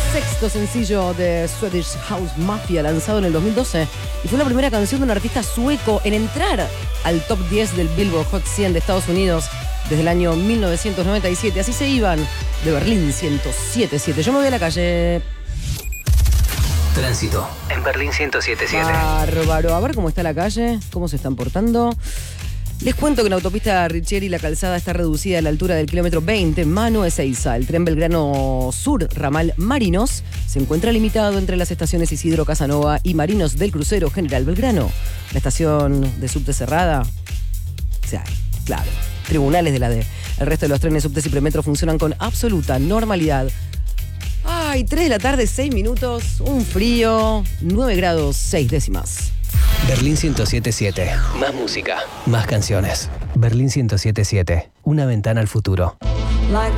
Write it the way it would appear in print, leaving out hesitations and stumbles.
sexto sencillo de Swedish House Mafia, lanzado en el 2012, y fue la primera canción de un artista sueco en entrar al top 10 del Billboard Hot 100 de Estados Unidos desde el año 1997. Así se iban de Berlín 107.7. Yo me voy a la calle. Tránsito en Berlín 107.7. Bárbaro. A ver cómo está la calle, cómo se están portando. Les cuento que en la autopista Richieri la calzada está reducida a la altura del kilómetro 20, mano Ezeiza. El tren Belgrano Sur, ramal Marinos, se encuentra limitado entre las estaciones Isidro Casanova y Marinos del crucero General Belgrano. La estación de subte cerrada, o sea, claro, tribunales de la D. El resto de los trenes, subtes y premetro funcionan con absoluta normalidad. Ay, 3 de la tarde, 6 minutos, un frío, 9 grados, 6 décimas. Berlín 107.7. Más música, más canciones. Berlín 107.7. Una ventana al futuro. Like